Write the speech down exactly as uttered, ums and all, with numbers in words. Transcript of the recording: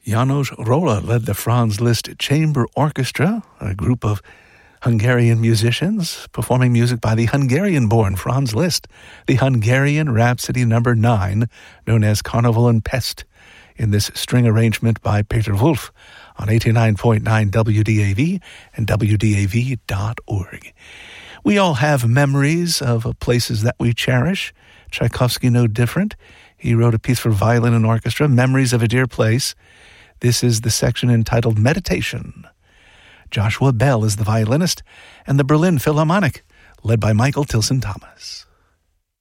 János Róla led the Franz Liszt Chamber Orchestra, a group of Hungarian musicians performing music by the Hungarian-born Franz Liszt, the Hungarian Rhapsody number nine, known as Carnival in Pest, in this string arrangement by Peter Wolf on eighty-nine point nine W D A V and W D A V dot org. We all have memories of places that we cherish. Tchaikovsky no different. He wrote a piece for violin and orchestra, Memories of a Dear Place. This is the section entitled Meditation. Joshua Bell is the violinist, and the Berlin Philharmonic, led by Michael Tilson Thomas.